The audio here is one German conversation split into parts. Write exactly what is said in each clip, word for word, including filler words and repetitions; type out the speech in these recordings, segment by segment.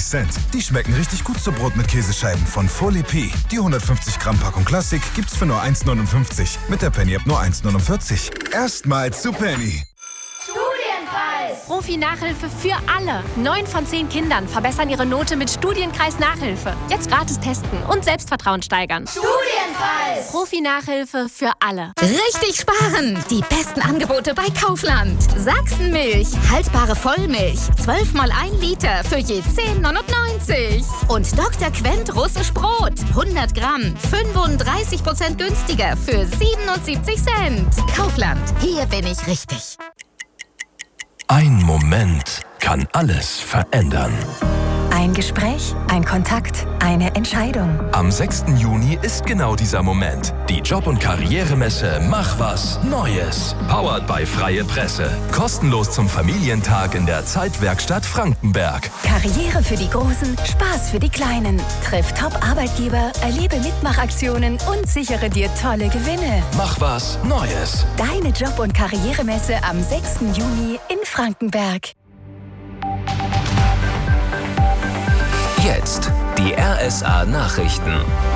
neunundneunzig Cent. Die schmecken richtig gut zu Brot mit Käsescheiben von Folie P. Die hundertfünfzig Gramm Packung Klassik gibt's für nur eins neunundfünfzig. Mit der Penny-App nur eins neunundvierzig. Erstmals zu Penny. Studienpreis! Profi-Nachhilfe für alle. Neun von zehn Kindern verbessern ihre Note mit Studienkreis Nachhilfe. Jetzt gratis testen und Selbstvertrauen steigern. Studienpreis! Profi-Nachhilfe für alle. Richtig sparen! Die besten Angebote bei Kaufland. Sachsenmilch, haltbare Vollmilch. zwölf mal ein Liter für je zehn neunundneunzig. Und Doktor Quent russisch Brot. hundert Gramm, fünfunddreißig Prozent günstiger für siebenundsiebzig Cent. Kaufland, hier bin ich richtig. Ein Moment kann alles verändern. Ein Gespräch, ein Kontakt, eine Entscheidung. Am sechsten Juni ist genau dieser Moment. Die Job- und Karrieremesse Mach was Neues. Powered by Freie Presse. Kostenlos zum Familientag in der Zeitwerkstatt Frankenberg. Karriere für die Großen, Spaß für die Kleinen. Triff Top-Arbeitgeber, erlebe Mitmachaktionen und sichere dir tolle Gewinne. Mach was Neues. Deine Job- und Karrieremesse am sechsten Juni in Frankenberg. Jetzt die R S A-Nachrichten.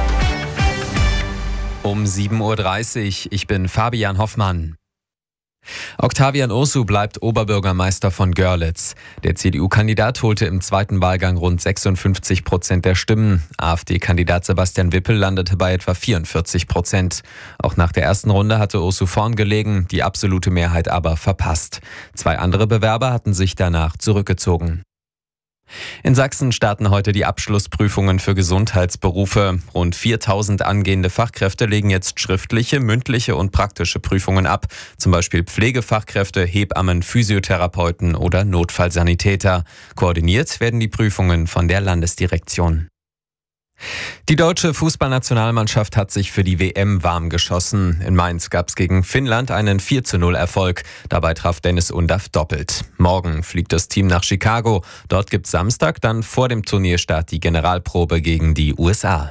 Um sieben Uhr dreißig, ich bin Fabian Hoffmann. Octavian Ursu bleibt Oberbürgermeister von Görlitz. Der C D U-Kandidat holte im zweiten Wahlgang rund sechsundfünfzig Prozent der Stimmen. AfD-Kandidat Sebastian Wippel landete bei etwa vierundvierzig Prozent. Auch nach der ersten Runde hatte Ursu vorn gelegen, die absolute Mehrheit aber verpasst. Zwei andere Bewerber hatten sich danach zurückgezogen. In Sachsen starten heute die Abschlussprüfungen für Gesundheitsberufe. Rund viertausend angehende Fachkräfte legen jetzt schriftliche, mündliche und praktische Prüfungen ab. Zum Beispiel Pflegefachkräfte, Hebammen, Physiotherapeuten oder Notfallsanitäter. Koordiniert werden die Prüfungen von der Landesdirektion. Die deutsche Fußballnationalmannschaft hat sich für die W M warm geschossen. In Mainz gab es gegen Finnland einen vier zu null Erfolg. Dabei traf Dennis Undaff doppelt. Morgen fliegt das Team nach Chicago. Dort gibt es Samstag dann vor dem Turnierstart die Generalprobe gegen die U S A.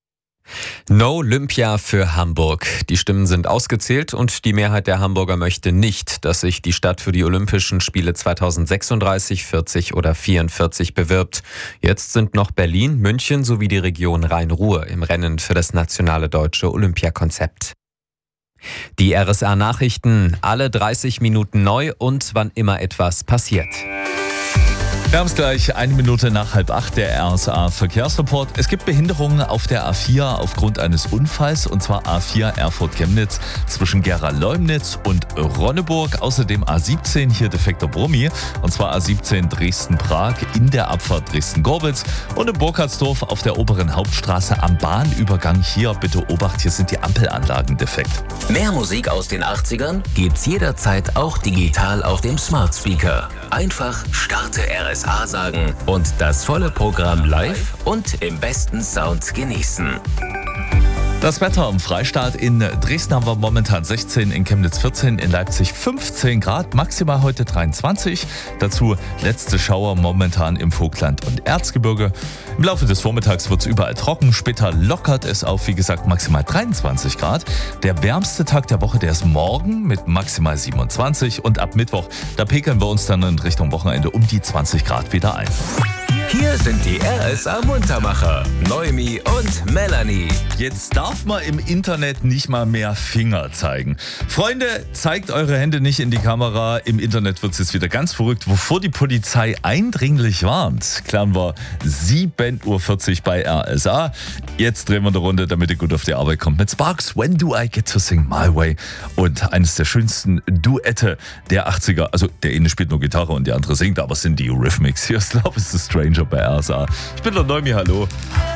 No Olympia für Hamburg. Die Stimmen sind ausgezählt und die Mehrheit der Hamburger möchte nicht, dass sich die Stadt für die Olympischen Spiele zweitausendsechsunddreißig, vierzig oder vierundvierzig bewirbt. Jetzt sind noch Berlin, München sowie die Region Rhein-Ruhr im Rennen für das nationale deutsche Olympiakonzept. Die R S A-Nachrichten, alle dreißig Minuten neu und wann immer etwas passiert. Wir haben es gleich eine Minute nach halb acht, der R S A-Verkehrsreport. Es gibt Behinderungen auf der A vier aufgrund eines Unfalls, und zwar A vier Erfurt-Chemnitz zwischen Gera-Leumnitz und Ronneburg. Außerdem A siebzehn, hier defekter Brummi, und zwar A siebzehn Dresden-Prag in der Abfahrt Dresden-Gorbitz. Und in Burkhardsdorf auf der oberen Hauptstraße am Bahnübergang. Hier bitte Obacht, hier sind die Ampelanlagen defekt. Mehr Musik aus den achtzigern gibt's jederzeit auch digital auf dem Smart Speaker. Einfach Starte R S A sagen und das volle Programm live und im besten Sound genießen. Das Wetter im Freistaat: in Dresden haben wir momentan sechzehn, in Chemnitz vierzehn, in Leipzig fünfzehn Grad, maximal heute dreiundzwanzig. Dazu letzte Schauer momentan im Vogtland und Erzgebirge. Im Laufe des Vormittags wird es überall trocken, später lockert es auf, wie gesagt, maximal dreiundzwanzig Grad. Der wärmste Tag der Woche, der ist morgen mit maximal siebenundzwanzig, und ab Mittwoch, da pegeln wir uns dann in Richtung Wochenende um die zwanzig Grad wieder ein. Hier sind die R S A-Muntermacher, Noemi und Melanie. Jetzt darf man im Internet nicht mal mehr Finger zeigen. Freunde, zeigt eure Hände nicht in die Kamera. Im Internet wird es jetzt wieder ganz verrückt, wovor die Polizei eindringlich warnt. Klären wir sieben Uhr vierzig bei R S A. Jetzt drehen wir eine Runde, damit ihr gut auf die Arbeit kommt, mit Sparks, When Do I Get to Sing My Way? Und eines der schönsten Duette der achtziger. Also der eine spielt nur Gitarre und der andere singt, aber es sind die Eurythmics. Hier ist Love is a Stranger bei R S A. Ich bin der Noemi, hallo.